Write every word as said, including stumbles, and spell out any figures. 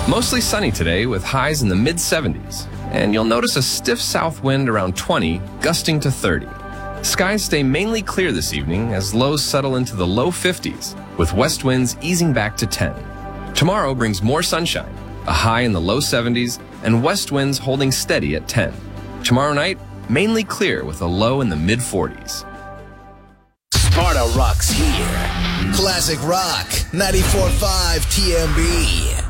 Mostly sunny today with highs in the mid seventies. And you'll notice a stiff south wind around twenty, gusting to thirty. Skies stay mainly clear this evening as lows settle into the low fifties, with west winds easing back to ten. Tomorrow brings more sunshine, a high in the low seventies, and west winds holding steady at ten. Tomorrow night, mainly clear with a low in the mid forties. Sparta rocks here. Classic Rock, ninety-four point five T M B.